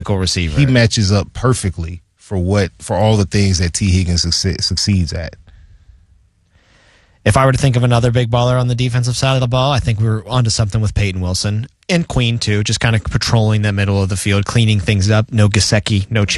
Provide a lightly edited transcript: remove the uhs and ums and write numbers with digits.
receiver. He matches up perfectly for all the things that T. Higgins succeeds at. If I were to think of another big baller on the defensive side of the ball, I think we were onto something with Peyton Wilson and Queen too, just kind of patrolling the middle of the field, cleaning things up. No Gesicki, no